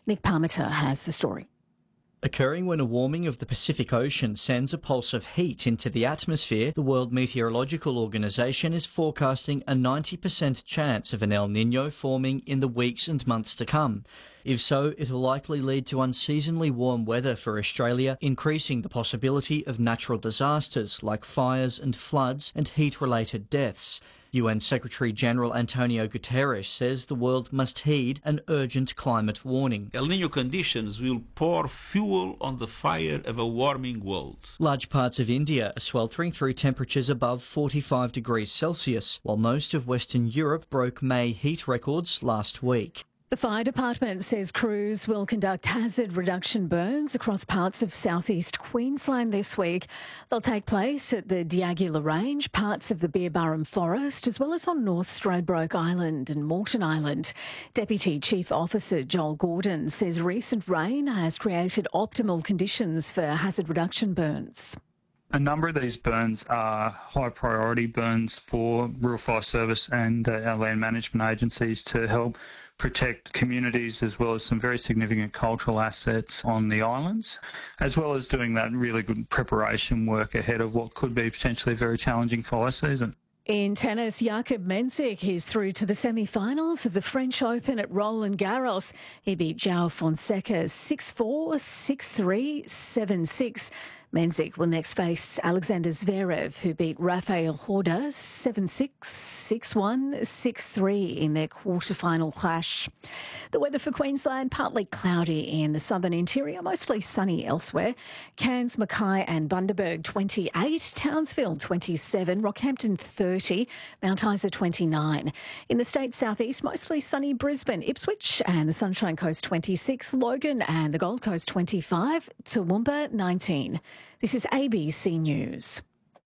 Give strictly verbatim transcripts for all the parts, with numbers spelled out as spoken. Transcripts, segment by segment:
Nick Parmiter has the story. Occurring when a warming of the Pacific Ocean sends a pulse of heat into the atmosphere, the World Meteorological Organization is forecasting a ninety percent chance of an El Niño forming in the weeks and months to come. If so, it will likely lead to unseasonably warm weather for Australia, increasing the possibility of natural disasters like fires and floods and heat-related deaths. U N Secretary-General Antonio Guterres says the world must heed an urgent climate warning. El Niño conditions will pour fuel on the fire of a warming world. Large parts of India are sweltering through temperatures above forty-five degrees Celsius, while most of Western Europe broke May heat records last week. The fire department says crews will conduct hazard reduction burns across parts of southeast Queensland this week. They'll take place at the Diagula Range, parts of the Beerburrum Forest, as well as on North Stradbroke Island and Moreton Island. Deputy Chief Officer Joel Gordon says recent rain has created optimal conditions for hazard reduction burns. A number of these burns are high priority burns for Rural Fire Service and uh, our land management agencies to help protect communities as well as some very significant cultural assets on the islands, as well as doing that really good preparation work ahead of what could be potentially a very challenging fire season. In tennis, Jakub Mensik is through to the semi-finals of the French Open at Roland Garros. He beat João Fonseca six four, six three, seven six. Mensik will next face Alexander Zverev, who beat Rafael Horda seven six, six one, six three in their quarter-final clash. The weather for Queensland, partly cloudy in the southern interior, mostly sunny elsewhere. Cairns, Mackay and Bundaberg twenty-eight, Townsville twenty-seven, Rockhampton thirty, Mount Isa twenty-nine. In the state's southeast, mostly sunny Brisbane, Ipswich and the Sunshine Coast twenty-six, Logan and the Gold Coast twenty-five, Toowoomba nineteen. This is A B C News.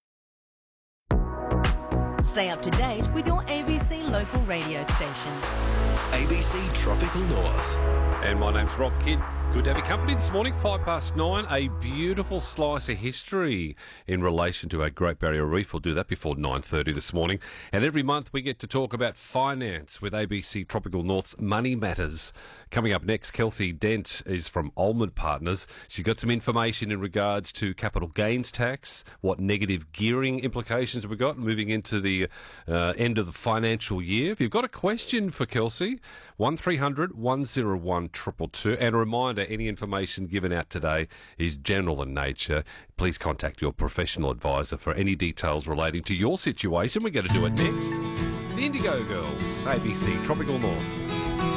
Stay up to date with your A B C local radio station. A B C Tropical North. And my name's Rob Kidd. Good to have your company this morning, five past nine. A beautiful slice of history in relation to our Great Barrier Reef. We'll do that before nine thirty this morning. And every month we get to talk about finance with A B C Tropical North's Money Matters. Coming up next, Kelsey Dent is from Ulmond Partners. She's got some information in regards to capital gains tax, what negative gearing implications we've got moving into the uh, end of the financial year. If you've got a question for Kelsey, one three hundred, one oh one, two two two. And a reminder, any information given out today is general in nature. Please contact your professional advisor for any details relating to your situation. We're going to do it next. The Indigo Girls, A B C Tropical North.